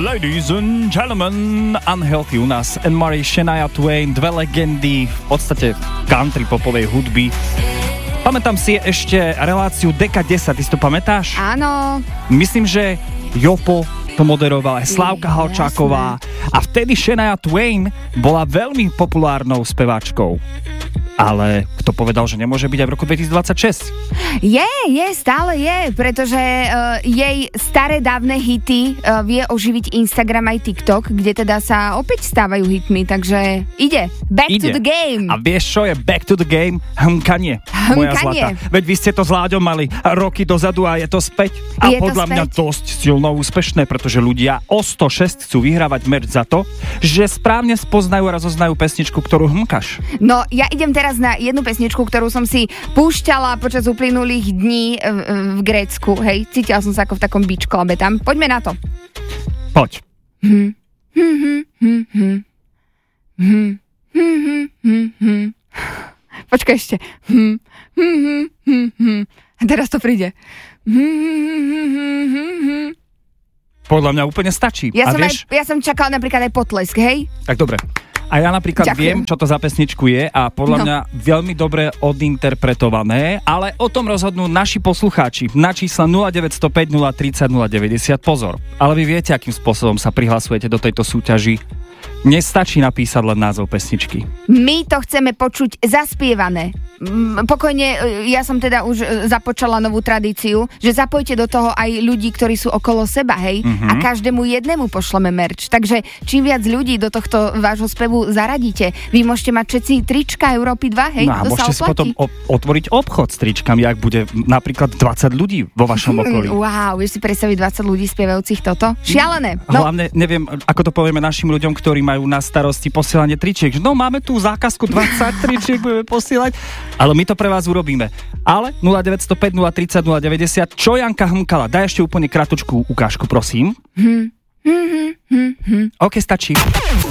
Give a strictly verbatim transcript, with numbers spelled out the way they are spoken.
Ladies and gentlemen, Unhealthy u nás, Anne-Marie, Shania Twain, dve legendy v podstate country popovej hudby. Pamätám si ešte reláciu Deka desať, ty si to pamätáš? Áno. Myslím, že Jopo to moderovala, aj Slávka Halčáková. A vtedy Shania Twain bola veľmi populárnou speváčkou. Ale kto povedal, že nemôže byť aj v roku dvetisícdvadsaťšesť? Je, je, stále je, pretože uh, jej staré dávne hity uh, vie oživiť Instagram aj TikTok, kde teda sa opäť stávajú hitmi, takže ide, back ide. to the game. A vieš čo je back to the game? Hmkanie, moja Hmkanie. zlata. Veď vy ste to s Láďom mali roky dozadu a je to späť. A Je to podľa späť. mňa dosť silno úspešné, pretože ľudia o sto šesť chcú vyhrávať merch za to, že správne spoznajú a rozoznajú pesničku, ktorú hmkaš. No, ja idem teraz na jednu pesničku, ktorú som si púšťala počas uplynulých dní v, v Grécku, hej, cítila som sa ako v takom beach clube tam. Poďme na to. Poď. Hm. Hm, hm, hm, hm. Hm, hm, hm, hm, hm. Počkaj ešte. Hm, hm, hm, hm, hm. A teraz to príde. Hm, hm, hm, hm, hm, hm. Podľa mňa úplne stačí. Ja a som, vieš, aj, ja som čakala napríklad aj potlesk, hej? tak dobre. A ja napríklad Ďakujem. viem, čo to za pesničku je a podľa No. mňa veľmi dobre odinterpretované, ale o tom rozhodnú naši poslucháči na čísle nula deväť nula päť nula tri nula nula deväťdesiat. Pozor, ale vy viete, akým spôsobom sa prihlasujete do tejto súťaži. Nestačí napísať len názov pesničky. My to chceme počuť zaspievané. Mm, Pokojne, e, ja som teda už e, započala novú tradíciu, že zapojte do toho aj ľudí, ktorí sú okolo seba, hej? Mhm. A každému jednému pošleme merch. Takže čím viac ľudí do tohto vášho spevu zaradíte, vy môžete mať všetci trička Európy dva, hej? No a To sa môžete si oplatí. potom o- otvoriť obchod s tričkami, ak bude napríklad dvadsať ľudí vo vašom okolí. Mm, Wow, vieš si predstaviť dvadsať ľudí spievajúcich toto? Šialené. No, Hlavne neviem, ako to povieme našim ľuďom, ktorí majú na starosti posielanie tričiek. No máme tu zákazku dvadsať tričiek, budeme posielať, ale my to pre vás urobíme. Ale nula deväť nula päť nula tri nula nula deväťdesiat, čo Janka hmkala? Daj ešte úplne kratučku ukážku, prosím. hm, hm, hm, hm, hm. OK, stačí.